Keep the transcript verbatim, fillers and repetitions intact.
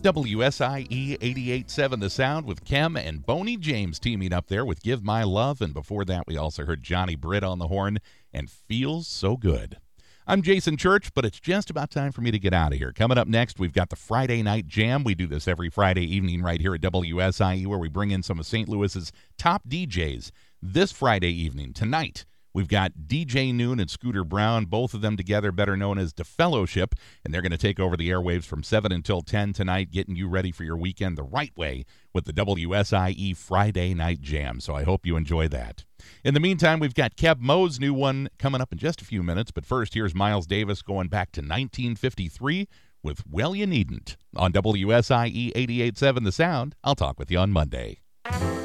W S I E eighty-eight point seven The Sound with Kem and Boney James teaming up there with Give My Love. And before that, we also heard Johnny Britt on the horn and Feels So Good. I'm Jason Church, but it's just about time for me to get out of here. Coming up next, we've got the Friday Night Jam. We do this every Friday evening right here at W S I E, where we bring in some of Saint Louis's top D Js. This Friday evening, tonight, we've got D J Noon and Scooter Brown, both of them together, better known as The Fellowship, and they're going to take over the airwaves from seven until ten tonight, getting you ready for your weekend the right way with the W S I E Friday Night Jam. So I hope you enjoy that. In the meantime, we've got Kev Mo's new one coming up in just a few minutes, but first, here's Miles Davis going back to nineteen fifty-three with Well You Needn't on W S I E eighty-eight point seven The Sound. I'll talk with you on Monday.